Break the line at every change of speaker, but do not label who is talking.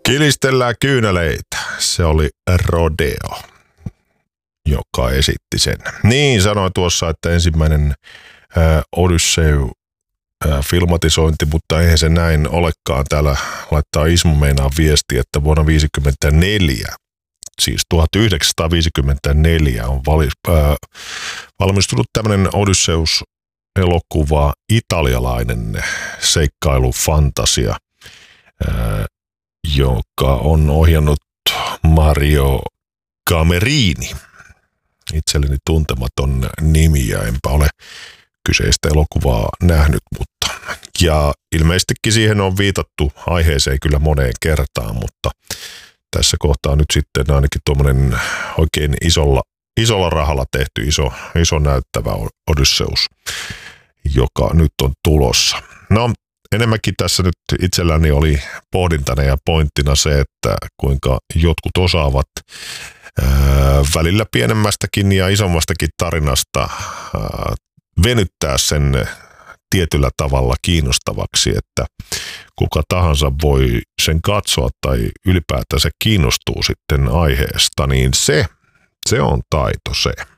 Kilistellään kyyneleitä. Se oli Rodeo, joka esitti sen. Niin, sanoin tuossa, että ensimmäinen Odyssey filmatisointi, mutta eihän se näin olekaan. Täällä laittaa Ismo meinaa viesti, että vuonna 1954, siis 1954 on valmistunut tämmöinen Odysseus-elokuva, italialainen seikkailufantasia, joka on ohjannut Mario Camerini. Itselleni tuntematon nimi ja enpä ole kyseistä elokuvaa nähnyt, mutta ja ilmeisestikin siihen on viitattu aiheeseen kyllä moneen kertaan, mutta tässä kohtaa nyt sitten ainakin tuommoinen oikein isolla rahalla tehty iso näyttävä Odysseus, joka nyt on tulossa. No, enemmänkin tässä nyt itselläni oli pohdintana ja pointtina se, että kuinka jotkut osaavat välillä pienemmästäkin ja isommastakin tarinasta venyttää sen tietyllä tavalla kiinnostavaksi, että kuka tahansa voi sen katsoa tai ylipäätään se kiinnostuu sitten aiheesta, niin se on taito se.